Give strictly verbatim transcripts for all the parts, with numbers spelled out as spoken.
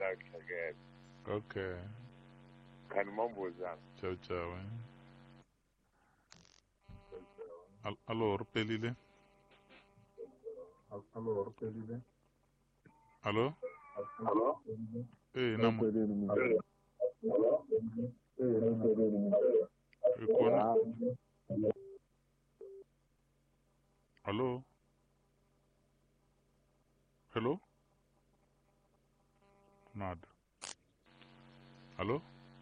Hlakhlakela. Okay. Khani mambo njhani? Ciao ciao. Al Allo, ri pelile? Allo, ripelile? Allo? Allo? Eh, nama. Ripelile mi. Allo? Eh, ripelile mi. Eh, kona? Allo? Hello? Nada. Allo?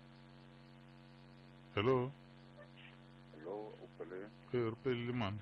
Hello? Hello, upele. Eh, ri pelile mani.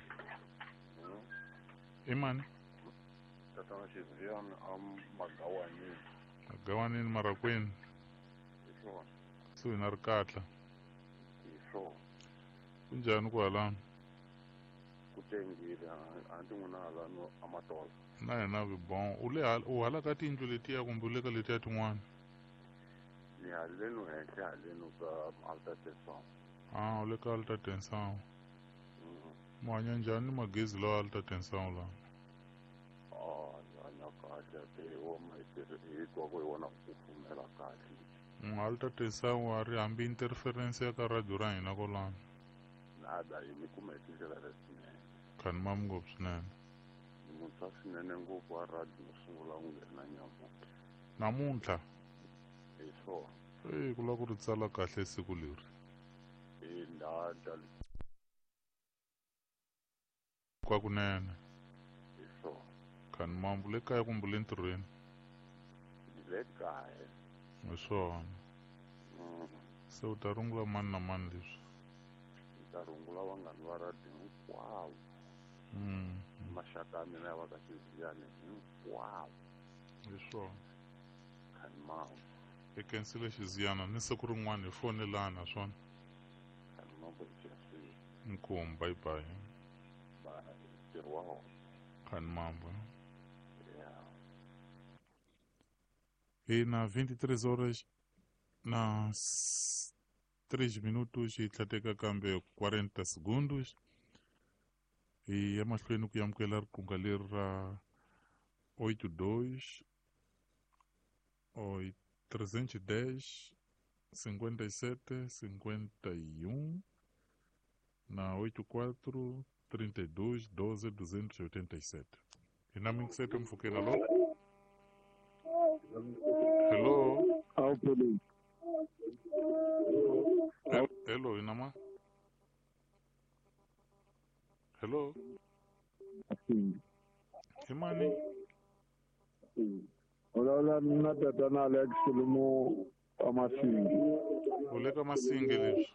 Eh, mani? Tatana xiziyani am magawani. Gawanini mara kwini? Hi swona. Kusuhi na Rikatla. Hi swona. Kunjhani kwalano? Ku tengile a ti n'wina hala no amatola. Na hina vibon. U le hala u hala ka tiyindlu letiya kumbe u le ka letiya tin'wana? Ni haleno henhla haleno ka Alta Tesang. Ah, u le ka Alta Tensang. Mu hanya njhani ni magezi lawa Alta Tensang lawa? Ah, ni hanya kahle hi wona hinkwako hi wona ku pfumela kahle. Alta Tensang wa ri hambi interference ya ka radio ra hina kwalano. Nada hi mi kuma hi tindlela letinene. Khani mami ngopfu swinene. Ni muntshwa swinene ngopfu wa radio no sungula ku nghena nyamutlha. Namuntlha? Hi swona. Eh, ku la ku ri tsala kahle siku leri. Hi ndhandla. Kwakunene. Hi swona. Khani mami u le kaya kumbe u le ntirhweni? Ni le kaya. Hi swona. Se u ta rungula mani na mani leswi? Ni ta rungula vanghani va radio hinkwavo. Maxaka ya mina ya va ka Xiziyani hinkwavo. Hi swona. Khani mama. Hi khensile Xiziyana ni siku rin'wana hi fonelana swona. Khani mama hi khensile. Inkomu, bye bye. Bye. Ntirho wa wona. Khani mama. Yeah. E na vinte e três horas na três minutos hi tlhateka kambe quarenta segundos. Hi ya mahlweni ku amukela riqunga leri ra oito dois ou trezentos e dez cinquenta e sete cinquenta e um na oito quatro trinta e dois doze duzentos e oitenta e sete. E na minha sete mfukeni. Alô? Hello? Hello, inama? Hello? Imani? Olala na tatana Alex Lumo Amasingi. Uleka masingi leswi?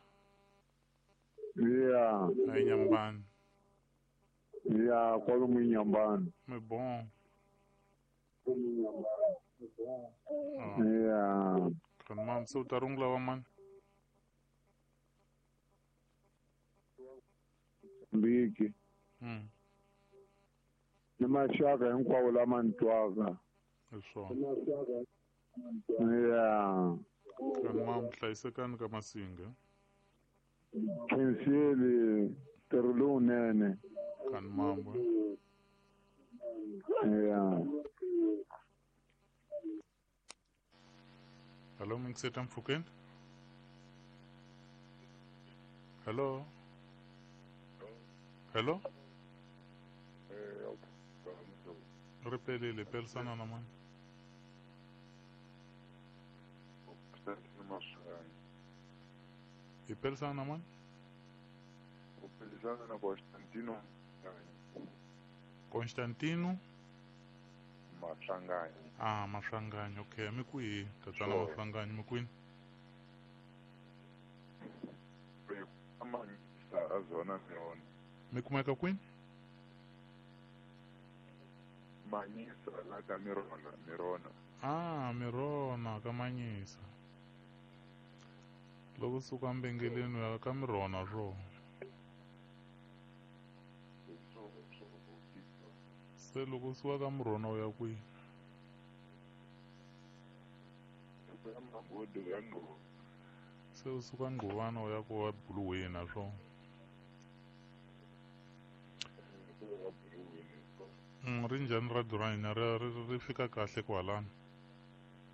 Yeah. Ai Nyambani. Yeah, kwalomu Nyambani. Me bom. Yeah. Kan mam se utarungla wa man? Mbiki. Hmm. Ni maxaka hinkwawo lama ni twaka. Hi swona. Yeah. Kan mam hlayisekani ka masinga. Khensile ntirho lowunene. Kan mambo. Yeah. Hello, mingiseta mfukeni? Hello? Hello? Repelile, pelsana na man. E pelsana na man? Upelizana na Constantino. Constantino? Mahlangani. Ah, Mahlangani, okay. Mi kwihi? Tatsana Sure. Mahlangani, mi kwini? Amanyisa azona miona. Mi kumeka kwini? Manyisa la ka Mirona, Mirona. Ah, Mirona ka Manyisa. Loko suka mbengeleni ya ka Mirona ro. Se loko suka ka Mirona u ya kwihi? Se u suka Ngquvana u ya ku Buluweni na swo. Mm, ri njhani radio ra hina ri ri fika kahle kwalano?